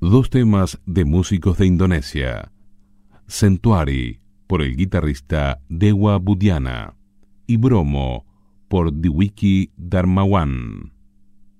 Dos temas de músicos de Indonesia. Sentuari, por el guitarrista Dewa Budiana, y Bromo, por Dwiki Darmawan.